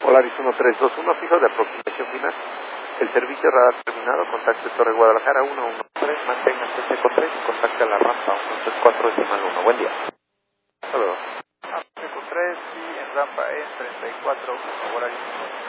Polaris 1321, fijo de aproximación final. El servicio radar terminado, contacte Torre Guadalajara 113, manténgase seco 3 y contacte a la rampa 134.1. Buen día. Hasta luego. Seco 3 y en rampa es 34, Polaris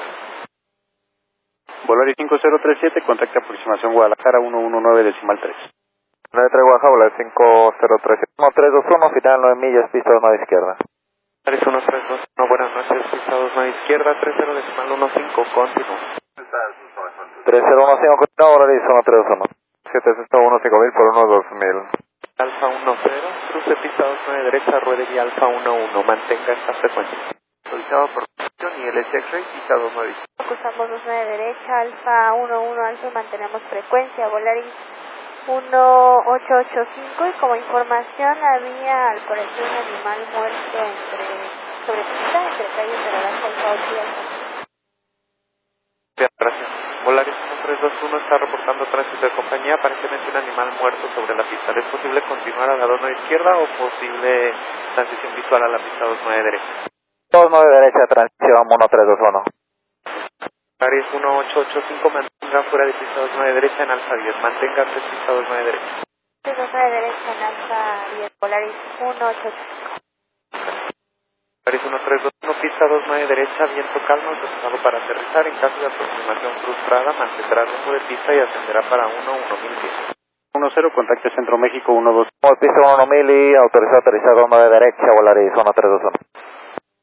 5037. Volaris 5037, contacte aproximación Guadalajara 119.3. 93 Guadalajara, Volaris 5037. 1321, final 9 millas, pista 2 9 izquierda. Volaris 1321, buenas noches, pista 2 9 izquierda, 30.15, continúa. 3015, continúa, Volaris 1321. 7615000 por 12000. Alfa 10, cruce pista 29 derecha, ruede y Alfa 11, mantenga esta frecuencia. Solicitado por posición y el X-Ray, pista 29. Cruzamos 29 derecha, Alfa 11 Alfa y mantenemos frecuencia, Volaris 1885 y como información había al parecer un animal muerto sobre pista, entre calles de la Alfa 8 y Alfa. Bien, gracias. Volaris 1321 está reportando tránsito de compañía, aparentemente un animal muerto sobre la pista. ¿Es posible continuar a la 29 izquierda o posible transición visual a la pista 29 derecha? 29 derecha, transición 1321. Volaris 1885, mantenga fuera de pista 29 derecha en Alfa 10, mantenga 3 pista 29 derecha. 29 derecha en Alfa 10, Volaris 1885. Volaris 1321, pista 29 derecha, viento calmo, desplazado para aterrizar. En caso de aproximación frustrada, mantendrá rumbo de pista y ascenderá para 1010. 10, contacte Centro México 12. Pista 1000 y autorizado aterrizar 9 derecha, Volaris 1321.